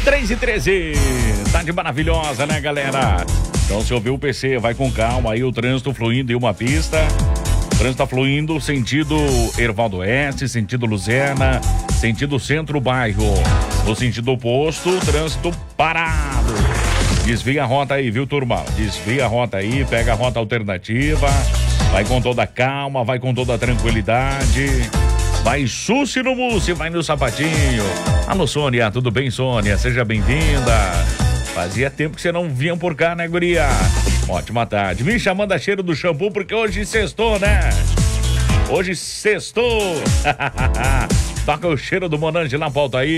3h13. Tarde maravilhosa, né, galera? Então, se ouviu o PC, vai com calma aí, o trânsito fluindo em uma pista. O trânsito tá fluindo sentido Hervaldo Oeste, sentido Luzerna, sentido Centro-Bairro. No sentido oposto, o trânsito parado. Desvia a rota aí, viu, turma? Desvia a rota aí, pega a rota alternativa. Vai com toda a calma, vai com toda a tranquilidade. Vai Sussi no Mussi, vai no sapatinho. Alô, Sônia, tudo bem, Sônia? Seja bem-vinda. Fazia tempo que você não vinha por cá, né, guria? Ótima tarde. Me chamando a cheiro do shampoo porque hoje sextou, né? Hoje sextou. Toca o cheiro do Monange na pauta aí.